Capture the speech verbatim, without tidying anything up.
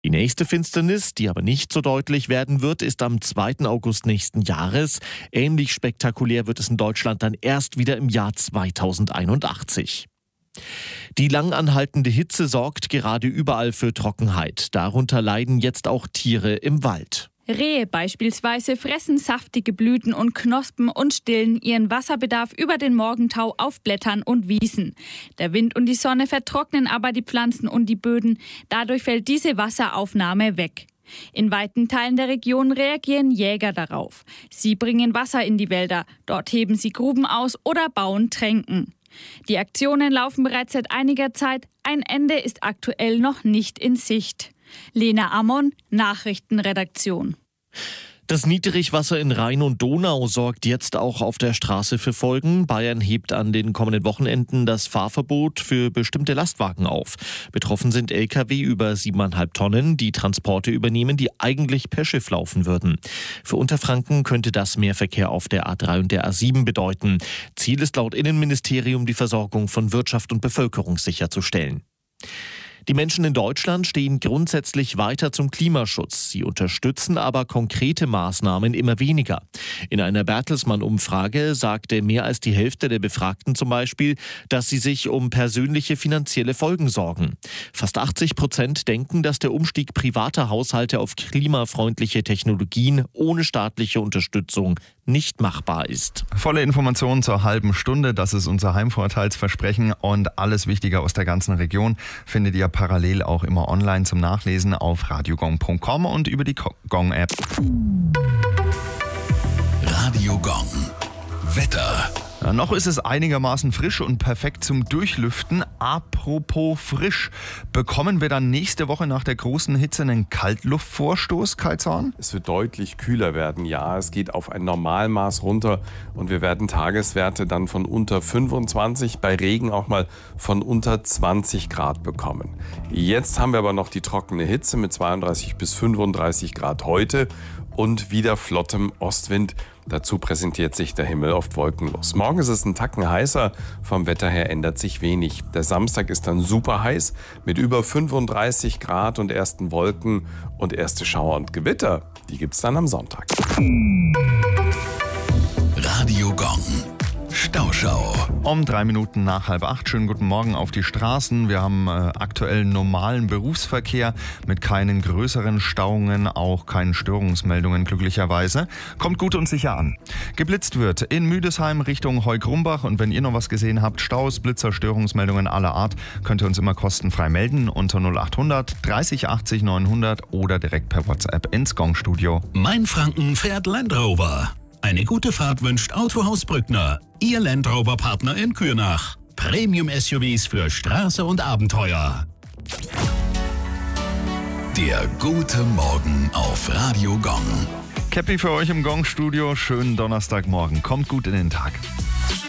Die nächste Finsternis, die aber nicht so deutlich werden wird, ist am zweiten August nächsten Jahres. Ähnlich spektakulär wird es in Deutschland dann erst wieder im Jahr zweitausendeinundachtzig. Die lang anhaltende Hitze sorgt gerade überall für Trockenheit. Darunter leiden jetzt auch Tiere im Wald. Rehe beispielsweise fressen saftige Blüten und Knospen und stillen ihren Wasserbedarf über den Morgentau auf Blättern und Wiesen. Der Wind und die Sonne vertrocknen aber die Pflanzen und die Böden. Dadurch fällt diese Wasseraufnahme weg. In weiten Teilen der Region reagieren Jäger darauf. Sie bringen Wasser in die Wälder. Dort heben sie Gruben aus oder bauen Tränken. Die Aktionen laufen bereits seit einiger Zeit. Ein Ende ist aktuell noch nicht in Sicht. Lena Ammon, Nachrichtenredaktion. Das Niedrigwasser in Rhein und Donau sorgt jetzt auch auf der Straße für Folgen. Bayern hebt an den kommenden Wochenenden das Fahrverbot für bestimmte Lastwagen auf. Betroffen sind L K W über siebeneinhalb Tonnen, die Transporte übernehmen, die eigentlich per Schiff laufen würden. Für Unterfranken könnte das mehr Verkehr auf der A drei und der A sieben bedeuten. Ziel ist laut Innenministerium, die Versorgung von Wirtschaft und Bevölkerung sicherzustellen. Die Menschen in Deutschland stehen grundsätzlich weiter zum Klimaschutz. Sie unterstützen aber konkrete Maßnahmen immer weniger. In einer Bertelsmann-Umfrage sagte mehr als die Hälfte der Befragten zum Beispiel, dass sie sich um persönliche finanzielle Folgen sorgen. Fast achtzig Prozent denken, dass der Umstieg privater Haushalte auf klimafreundliche Technologien ohne staatliche Unterstützung nicht machbar ist. Volle Informationen zur halben Stunde, das ist unser Heimvorteilsversprechen, und alles Wichtige aus der ganzen Region findet ihr parallel auch immer online zum Nachlesen auf radiogong punkt com und über die Gong-App. Radio Gong. Wetter. Ja, noch ist es einigermaßen frisch und perfekt zum Durchlüften. Apropos frisch, bekommen wir dann nächste Woche nach der großen Hitze einen Kaltluftvorstoß, Kai Zorn? Es wird deutlich kühler werden, ja. Es geht auf ein Normalmaß runter und wir werden Tageswerte dann von unter fünfundzwanzig, bei Regen auch mal von unter zwanzig Grad bekommen. Jetzt haben wir aber noch die trockene Hitze mit zweiunddreißig bis fünfunddreißig Grad heute und wieder flottem Ostwind. Dazu präsentiert sich der Himmel oft wolkenlos. Morgen ist es ein Tacken heißer, vom Wetter her ändert sich wenig. Der Samstag ist dann super heiß mit über fünfunddreißig Grad und ersten Wolken und erste Schauer und Gewitter. Die gibt's dann am Sonntag. Radio Gong. Stauschau. Um drei Minuten nach halb acht. Schönen guten Morgen auf die Straßen. Wir haben äh, aktuell normalen Berufsverkehr mit keinen größeren Stauungen, auch keinen Störungsmeldungen glücklicherweise. Kommt gut und sicher an. Geblitzt wird in Müdesheim Richtung Heugrumbach, und wenn ihr noch was gesehen habt, Staus, Blitzer, Störungsmeldungen aller Art, könnt ihr uns immer kostenfrei melden unter null achthundert dreißig achtzig neunhundert oder direkt per WhatsApp ins Gong-Studio. Mainfranken fährt Land Rover. Eine gute Fahrt wünscht Autohaus Brückner, Ihr Land Rover-Partner in Kürnach. Premium-S U Vs für Straße und Abenteuer. Der gute Morgen auf Radio Gong. Käppi für euch im Gong-Studio. Schönen Donnerstagmorgen. Kommt gut in den Tag.